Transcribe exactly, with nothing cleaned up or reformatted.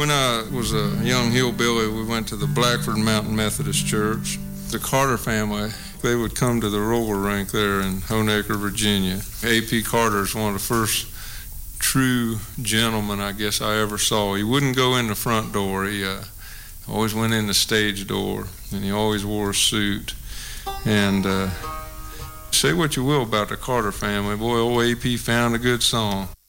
When I was a young hillbilly, we went to the Blackford Mountain Methodist Church. The Carter family, they would come to the roller rink there in Honaker, Virginia. A P Carter is one of the first true gentlemen I guess I ever saw. He wouldn't go in the front door. He uh, always went in the stage door, and he always wore a suit. And uh, say what you will about the Carter family, boy, old A P found a good song.